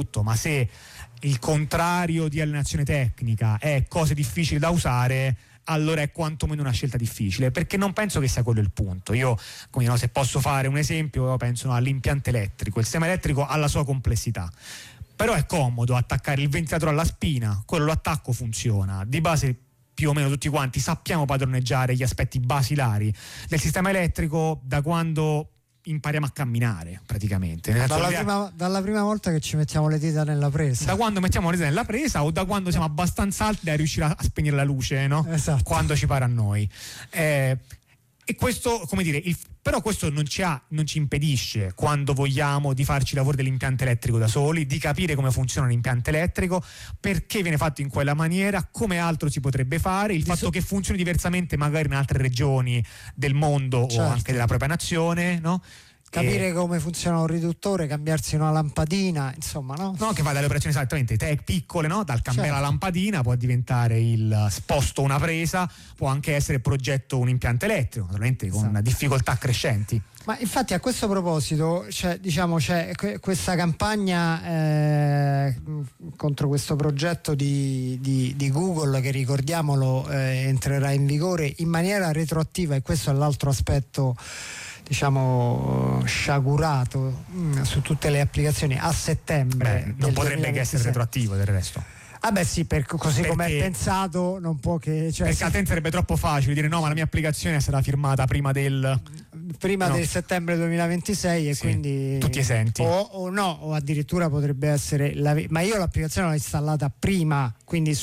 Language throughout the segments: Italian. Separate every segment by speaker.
Speaker 1: ma se il contrario di alienazione tecnica è cose difficili da usare, allora è quantomeno una scelta difficile, perché non penso che sia quello il punto. Io, come se posso fare un esempio, io penso all'impianto elettrico. Il sistema elettrico ha la sua complessità, però è comodo attaccare il ventilatore alla spina, quello lo attacco, funziona. Di base più o meno tutti quanti sappiamo padroneggiare gli aspetti basilari del sistema elettrico da quando impariamo a camminare, praticamente.
Speaker 2: Dalla prima volta che ci mettiamo le dita nella presa.
Speaker 1: Da quando mettiamo le dita nella presa o da quando siamo abbastanza alti da riuscire a spegnere la luce, no?
Speaker 2: Esatto.
Speaker 1: Quando ci pare a noi. E questo, come dire, però questo non ci impedisce, quando vogliamo, di farci i lavori dell'impianto elettrico da soli, di capire come funziona l'impianto elettrico, perché viene fatto in quella maniera, come altro si potrebbe fare, il fatto che funzioni diversamente magari in altre regioni del mondo, certo, o anche della propria nazione, no?
Speaker 2: Capire come funziona un riduttore, cambiarsi una lampadina, insomma, no?
Speaker 1: No, che va dalle operazioni esattamente piccole, no? Dal cambiare, certo, la lampadina, può diventare il sposto una presa, può anche essere progetto un impianto elettrico, naturalmente con, esatto, difficoltà crescenti.
Speaker 2: Ma infatti a questo proposito c'è questa campagna contro questo progetto di Google, che, ricordiamolo, entrerà in vigore in maniera retroattiva, e questo è l'altro aspetto, diciamo, sciagurato su tutte le applicazioni, a settembre.
Speaker 1: Non potrebbe che essere retroattivo, del resto.
Speaker 2: Ah beh sì, così come è pensato non può che...
Speaker 1: perché altrimenti sarebbe troppo facile dire no, ma la mia applicazione sarà firmata prima del
Speaker 2: settembre 2026 e sì, quindi
Speaker 1: tutti esenti.
Speaker 2: O addirittura potrebbe essere ma io l'applicazione l'ho installata prima, quindi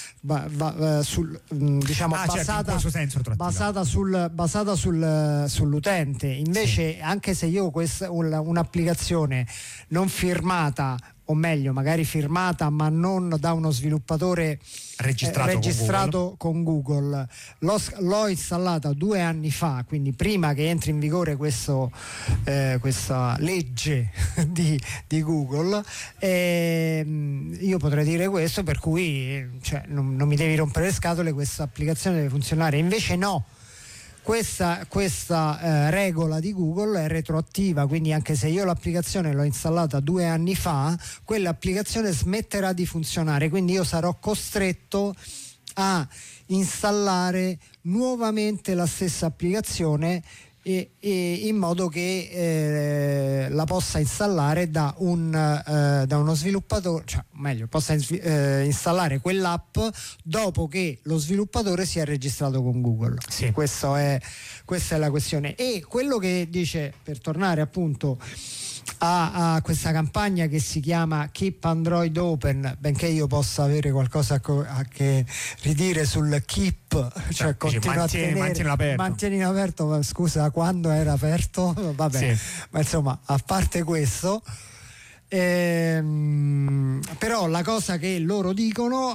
Speaker 2: diciamo basata sull'utente. Invece sì, anche se io un'applicazione non firmata, o meglio magari firmata ma non da uno sviluppatore registrato con Google, l'ho installata 2 anni fa, quindi prima che entri in vigore questa legge di Google, io potrei dire questo, per cui non mi devi rompere le scatole, questa applicazione deve funzionare. Invece no, questa regola di Google è retroattiva, quindi anche se io l'applicazione l'ho installata 2 anni fa, quell'applicazione smetterà di funzionare, quindi io sarò costretto a installare nuovamente la stessa applicazione e in modo che la possa installare da uno sviluppatore, possa installare quell'app dopo che lo sviluppatore sia registrato con Google.
Speaker 1: Sì.
Speaker 2: Questa è la questione. E quello che dice, per tornare appunto a questa campagna che si chiama Keep Android Open, benché io possa avere qualcosa a che ridire sul keep, cioè continua a tenere, mantieni aperto, ma scusa, quando era aperto? Vabbè, sì. Ma insomma, a parte questo, però la cosa che loro dicono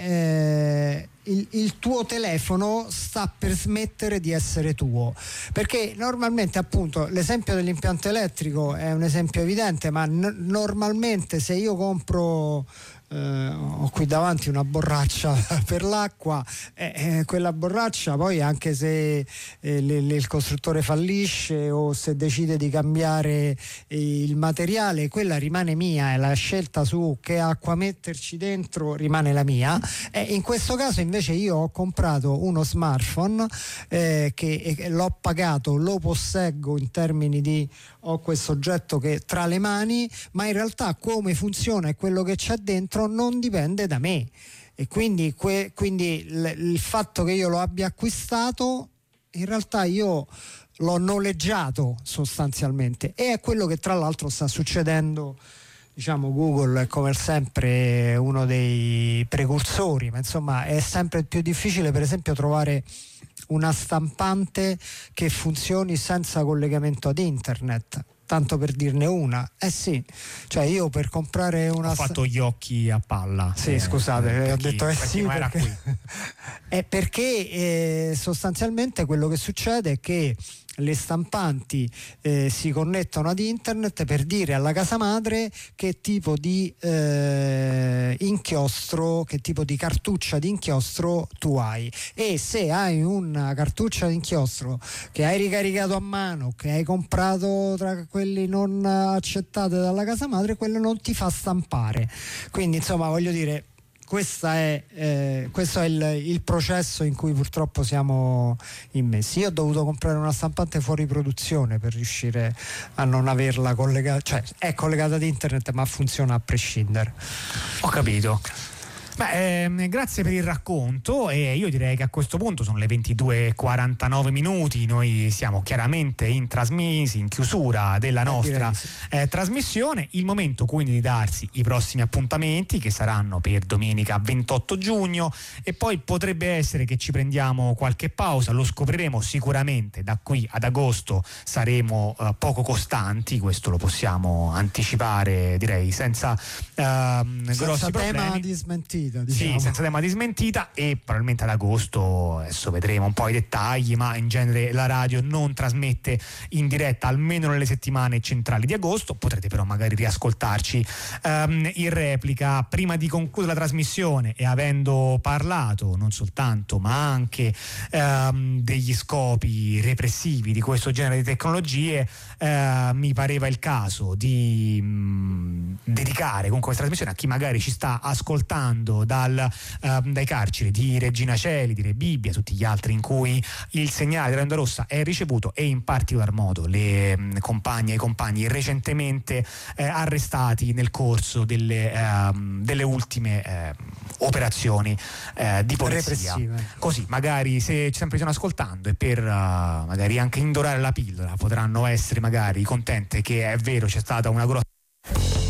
Speaker 2: è il tuo telefono sta per smettere di essere tuo, perché normalmente, appunto, l'esempio dell'impianto elettrico è un esempio evidente, ma normalmente se io compro ho qui davanti una borraccia per l'acqua, quella borraccia poi, anche se il costruttore fallisce o se decide di cambiare il materiale, quella rimane mia, e la scelta su che acqua metterci dentro rimane la mia. In questo caso invece io ho comprato uno smartphone che l'ho pagato, lo posseggo, in termini di ho questo oggetto che tra le mani, ma in realtà come funziona e quello che c'è dentro non dipende da me, e quindi il fatto che io lo abbia acquistato, in realtà io l'ho noleggiato sostanzialmente, e è quello che tra l'altro sta succedendo. Diciamo, Google è come sempre uno dei precursori, ma insomma è sempre più difficile, per esempio, trovare una stampante che funzioni senza collegamento ad internet, tanto per dirne una. Sì, cioè io per comprare ho
Speaker 1: fatto gli occhi a palla.
Speaker 2: Sì, scusate, ho detto sì
Speaker 1: perché
Speaker 2: perché sostanzialmente quello che succede è che le stampanti si connettono ad internet per dire alla casa madre che tipo di inchiostro, che tipo di cartuccia di inchiostro tu hai, e se hai una cartuccia di inchiostro che hai ricaricato a mano, che hai comprato tra quelli non accettate dalla casa madre, quello non ti fa stampare. Quindi insomma, voglio dire, questo è il processo in cui purtroppo siamo immessi. Io ho dovuto comprare una stampante fuori produzione per riuscire a non averla collegata, cioè è collegata ad internet ma funziona a prescindere.
Speaker 1: Ho capito. Beh, grazie per il racconto, e io direi che a questo punto sono le 22:49 minuti, noi siamo chiaramente in chiusura della nostra trasmissione. Il momento quindi di darsi i prossimi appuntamenti, che saranno per domenica 28 giugno, e poi potrebbe essere che ci prendiamo qualche pausa, lo scopriremo sicuramente. Da qui ad agosto saremo poco costanti, questo lo possiamo anticipare, direi senza grossi problemi.
Speaker 2: Tema di smentita.
Speaker 1: Sì, senza tema di smentita, e probabilmente ad agosto adesso vedremo un po' i dettagli, ma in genere la radio non trasmette in diretta almeno nelle settimane centrali di agosto. Potrete però magari riascoltarci in replica. Prima di concludere la trasmissione, e avendo parlato non soltanto ma anche degli scopi repressivi di questo genere di tecnologie, mi pareva il caso di dedicare comunque questa trasmissione a chi magari ci sta ascoltando dai carceri di Regina Coeli, di Rebibbia, tutti gli altri in cui il segnale della Onda Rossa è ricevuto, e in particolar modo le compagne e i compagni recentemente arrestati nel corso delle ultime operazioni di polizia. Repressive. Così magari, se ci sempre stanno ascoltando, e per magari anche indorare la pillola, potranno essere magari contente che è vero, c'è stata una grossa